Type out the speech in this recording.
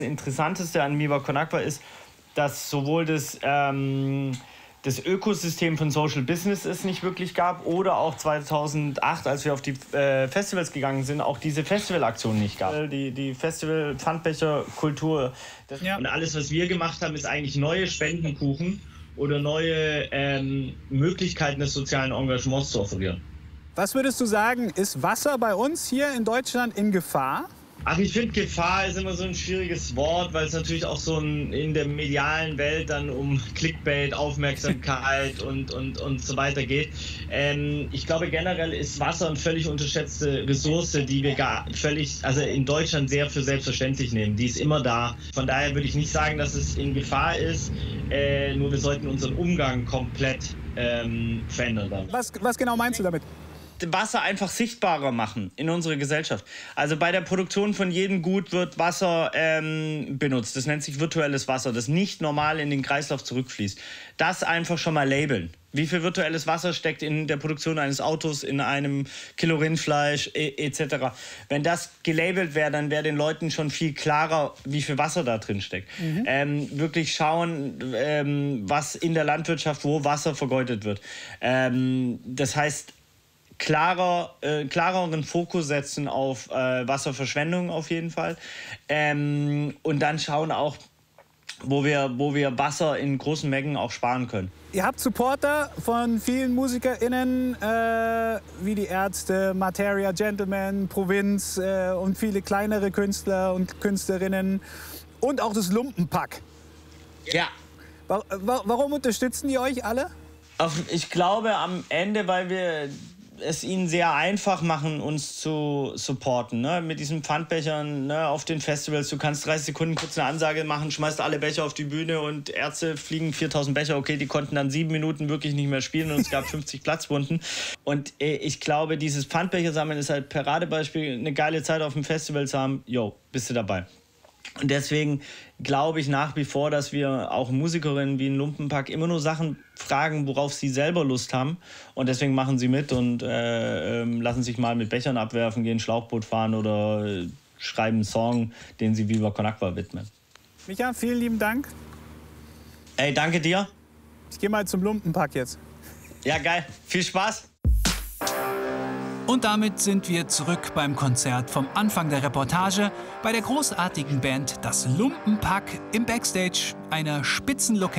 Das Interessanteste an Viva Con Agua ist, dass sowohl das Ökosystem von Social Business es nicht wirklich gab oder auch 2008, als wir auf die Festivals gegangen sind, auch diese Festivalaktion nicht gab. Die Festival-Pfandbecher-Kultur. Ja. Und alles, was wir gemacht haben, ist eigentlich neue Spendenkuchen oder neue Möglichkeiten des sozialen Engagements zu offerieren. Was würdest du sagen, ist Wasser bei uns hier in Deutschland in Gefahr? Ach, ich finde, Gefahr ist immer so ein schwieriges Wort, weil es natürlich auch so in der medialen Welt dann um Clickbait, Aufmerksamkeit und so weiter geht. Ich glaube, generell ist Wasser eine völlig unterschätzte Ressource, die wir also in Deutschland sehr für selbstverständlich nehmen. Die ist immer da. Von daher würde ich nicht sagen, dass es in Gefahr ist, nur wir sollten unseren Umgang komplett verändern. Was genau meinst du damit? Wasser einfach sichtbarer machen in unserer Gesellschaft. Also bei der Produktion von jedem Gut wird Wasser benutzt. Das nennt sich virtuelles Wasser, das nicht normal in den Kreislauf zurückfließt. Das einfach schon mal labeln. Wie viel virtuelles Wasser steckt in der Produktion eines Autos, in einem Kilo Rindfleisch etc. Wenn das gelabelt wäre, dann wäre den Leuten schon viel klarer, wie viel Wasser da drin steckt. Wirklich schauen, was in der Landwirtschaft, wo Wasser vergeudet wird. Das heißt, klareren Fokus setzen auf Wasserverschwendung auf jeden Fall. Und dann schauen auch, wo wir Wasser in großen Mengen auch sparen können. Ihr habt Supporter von vielen MusikerInnen, wie die Ärzte, Materia, Gentleman, Provinz und viele kleinere Künstler und Künstlerinnen und auch das Lumpenpack. Ja. Warum unterstützen die euch alle? Ich glaube am Ende, weil wir es ihnen sehr einfach machen, uns zu supporten. Ne? Mit diesen Pfandbechern, ne? Auf den Festivals. Du kannst 30 Sekunden kurz eine Ansage machen, schmeißt alle Becher auf die Bühne und Ärzte fliegen 4000 Becher. Okay, die konnten dann 7 Minuten wirklich nicht mehr spielen und es gab 50 Platzwunden. Und ich glaube, dieses Pfandbecher sammeln ist halt Paradebeispiel, eine geile Zeit auf dem Festival zu haben. Jo, bist du dabei. Und deswegen glaube ich nach wie vor, dass wir auch Musikerinnen wie ein Lumpenpack immer nur Sachen fragen, worauf sie selber Lust haben. Und deswegen machen sie mit und lassen sich mal mit Bechern abwerfen, gehen Schlauchboot fahren oder schreiben einen Song, den sie Viva Con Agua widmen. Micha, vielen lieben Dank. Ey, danke dir. Ich gehe mal zum Lumpenpack jetzt. Ja, geil. Viel Spaß. Und damit sind wir zurück beim Konzert vom Anfang der Reportage bei der großartigen Band Das Lumpenpack im Backstage einer Spitzenlocation